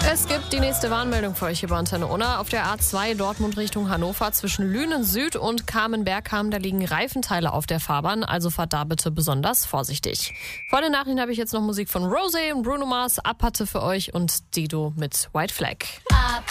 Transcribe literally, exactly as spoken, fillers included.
Es gibt die nächste Warnmeldung für euch hier bei Antenne Unna. Auf der A zwei Dortmund Richtung Hannover zwischen Lünen Süd und Kamen-Bergkamen, da liegen Reifenteile auf der Fahrbahn, also fahrt da bitte besonders vorsichtig. Vor den Nachrichten habe ich jetzt noch Musik von Rosé und Bruno Mars, Abhatte für euch und Dido mit White Flag.